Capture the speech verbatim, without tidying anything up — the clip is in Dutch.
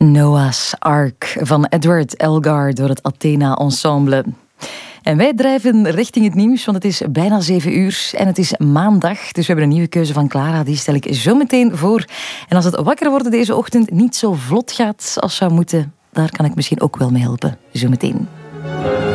Noah's Ark van Edward Elgar door het Athena Ensemble. En wij drijven richting het nieuws, want het is bijna zeven uur en het is maandag. Dus we hebben een nieuwe keuze van Clara, die stel ik zo meteen voor. En als het wakker worden deze ochtend niet zo vlot gaat als zou moeten, daar kan ik misschien ook wel mee helpen. Zo meteen.